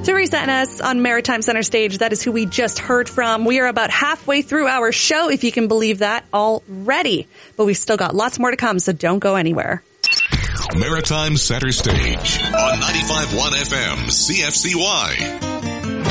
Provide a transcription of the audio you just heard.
Teresa and us on Maritime Center Stage. That is who we just heard from. We are about halfway through our show, if you can believe that, already. But we've still got lots more to come, so don't go anywhere. Maritime Center Stage on 95.1 FM CFCY.